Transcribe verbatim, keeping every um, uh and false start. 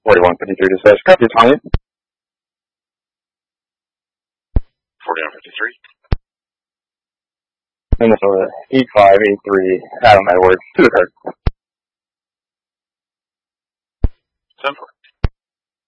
forty-one fifty-three dispatch. Copy, Tommy. forty-one fifty-three. And this was eight five eight three, Adam Edwards, to the card. ten four.